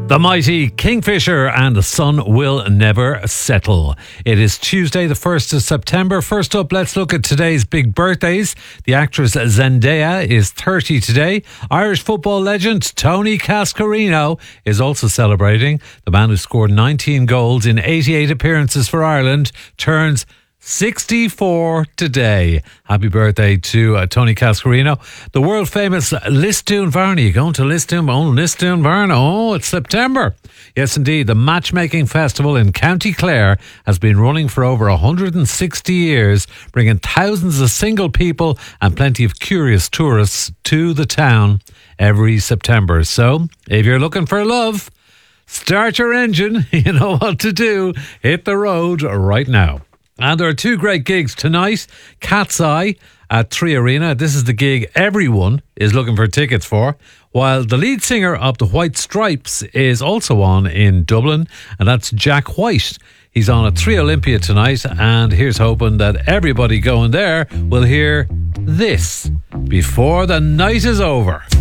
The mighty Kingfisher and The Sun Will Never Settle. It is Tuesday, the 1st of September. First up, let's look at today's big birthdays. The actress Zendaya is 30 today. Irish football legend Tony Cascarino is also celebrating. The man who scored 19 goals in 88 appearances for Ireland turns 64 today. Happy birthday to Tony Cascarino. The world famous Lisdoonvarna. You going to Lisdoonvarna? Oh, it's September. Yes, indeed. The Matchmaking Festival in County Clare has been running for over 160 years, bringing thousands of single people and plenty of curious tourists to the town every September. So, if you're looking for love, start your engine. You know what to do. Hit the road right now. And there are two great gigs tonight. Cat's Eye at 3 Arena. This is the gig everyone is looking for tickets for. While the lead singer of the White Stripes is also on in Dublin, and that's Jack White. He's on at 3 Olympia tonight, and here's hoping that everybody going there will hear this before the night is over.